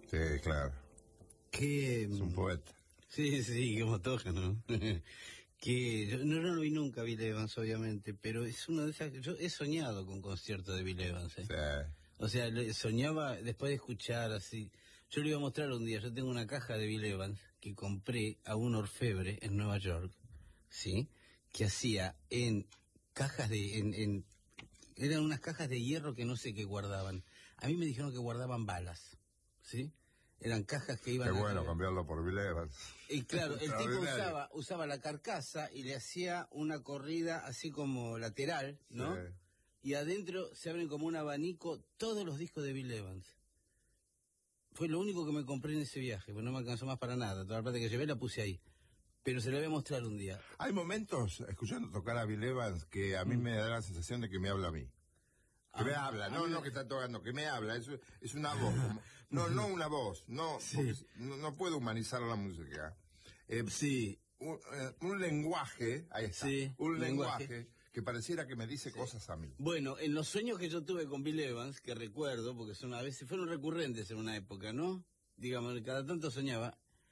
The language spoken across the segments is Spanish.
Sí, claro. Que... Es un poeta. Sí, sí, como toca, ¿no? Que yo no lo vi nunca, Bill Evans, obviamente, pero es uno de esas... Yo he soñado con conciertos de Bill Evans, ¿eh? Sí. O sea, soñaba después de escuchar así... Yo le iba a mostrar un día, yo tengo una caja de Bill Evans que compré a un orfebre en Nueva York, ¿sí? Que hacía en cajas de... eran unas cajas de hierro que no sé qué guardaban. A mí me dijeron que guardaban balas, ¿sí? Eran cajas que iban... Qué bueno cambiarlo por Bill Evans. Y claro, el tipo usaba la carcasa y le hacía una corrida así como lateral, ¿no? Sí. Y adentro se abren como un abanico todos los discos de Bill Evans. Fue lo único que me compré en ese viaje, pues no me alcanzó más para nada. Toda la plata que llevé la puse ahí. Pero se la voy a mostrar un día. Hay momentos, escuchando tocar a Bill Evans, que a mí me da la sensación de que me habla a mí. Que me habla, no que está tocando, que me habla, es una voz. No una voz, no, Sí. no puedo humanizar la música. Sí. Un lenguaje, ahí está, Sí, un lenguaje que pareciera que me dice cosas a mí. Bueno, en los sueños que yo tuve con Bill Evans, que recuerdo, porque a veces fueron recurrentes en una época, ¿no? Digamos, cada tanto soñaba,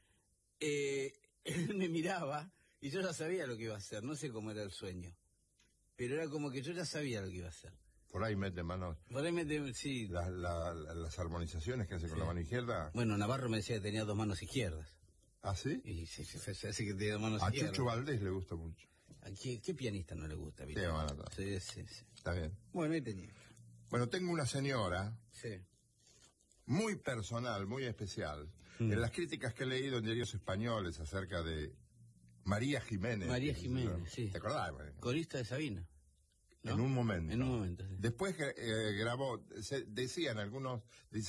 él me miraba y yo ya sabía lo que iba a hacer, no sé cómo era el sueño, pero era como que yo ya sabía lo que iba a hacer. Por ahí mete manos. Por ahí mete, sí. Las armonizaciones que hace con la mano izquierda. Bueno, Navarro me decía que tenía dos manos izquierdas. ¿Ah, sí? Y sí, así que tenía dos manos A izquierdas. Chucho Valdés le gusta mucho. ¿A qué pianista no le gusta? Bill? Sí, bueno, sí. Está bien. Bueno, ahí tenía. Bueno, tengo una señora Sí. muy personal, muy especial. En las críticas que he leído en diarios españoles acerca de María Jiménez. María Jiménez, sí. ¿Te acordás? Corista de Sabina, ¿no? En un momento. En un momento, sí. Después grabó, decían algunos,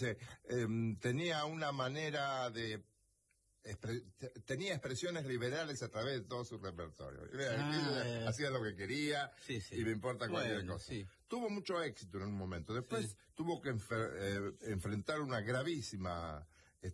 tenía una manera de... tenía expresiones liberales a través de todo su repertorio. Hacía lo que quería y me importa cualquier cosa. Sí. Tuvo mucho éxito en un momento. Después tuvo que enfrentar una gravísima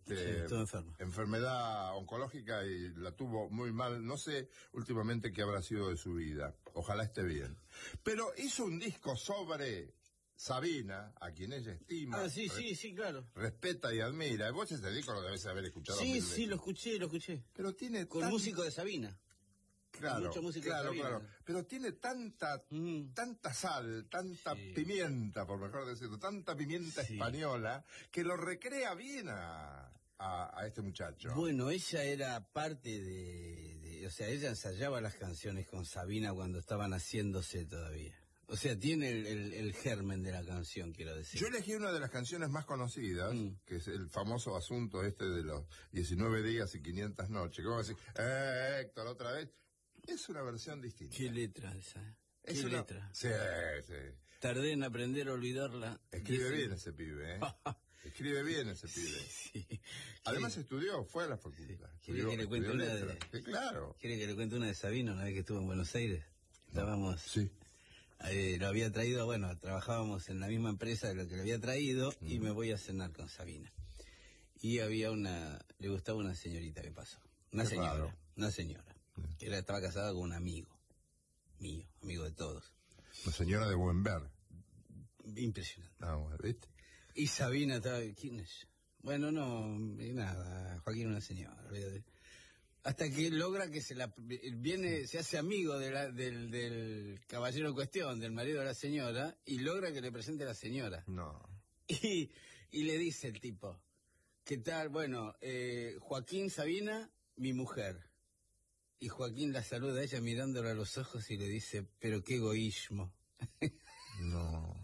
enfermedad oncológica y la tuvo muy mal. No sé últimamente qué habrá sido de su vida. Ojalá esté bien. Pero hizo un disco sobre Sabina, a quien ella estima, sí, claro. respeta y admira. Vos ese disco lo debes haber escuchado. Sí, lo escuché. Pero tiene con músico de Sabina. Claro, mucha música de Sabina. Claro. Pero tiene tanta sal, tanta pimienta, por mejor decirlo, tanta pimienta española, que lo recrea bien a este muchacho. Bueno, ella era parte o sea, ella ensayaba las canciones con Sabina cuando estaban haciéndose todavía. O sea, tiene el germen de la canción, quiero decir. Yo elegí una de las canciones más conocidas, que es el famoso asunto de los 19 días y 500 noches. ¿Cómo decir? Héctor, otra vez. Es una versión distinta. ¿Qué letra esa? ¿Qué letra? Sí. Tardé en aprender a olvidarla. Escribe bien ese pibe, ¿eh? Escribe bien ese pibe. Sí. Además estudió, fue a la facultad. ¿Quiere que le cuente una de... Claro. ¿Quiere que le cuente una de Sabino una vez que estuvo en Buenos Aires? Estábamos... Sí. Lo había traído, bueno, trabajábamos en la misma empresa de lo que lo había traído y me voy a cenar con Sabina. Y le gustaba una señorita que pasó. Una señora. Que estaba casada con un amigo mío, amigo de todos. Una señora de buen ver. Impresionante. Bueno, ¿viste? Y Sabina estaba, ¿quién es? Bueno, no, nada, Joaquín una señora. Hasta que logra que se hace amigo del caballero en cuestión, del marido de la señora, y logra que le presente a la señora. No. Y le dice el tipo, ¿qué tal? Bueno, Joaquín Sabina, mi mujer. Y Joaquín la saluda a ella mirándola a los ojos y le dice, pero qué egoísmo. No.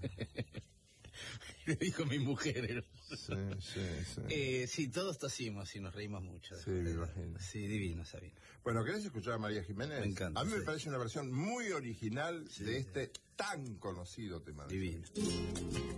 Le dijo mi mujer. Sí. Sí, todos tosimos y nos reímos mucho. Sí, me imagino. Sí, divino, Sabina. Bueno, ¿querés escuchar a María Jiménez? Me encanta. A mí me parece una versión muy original de este tan conocido tema. Divino.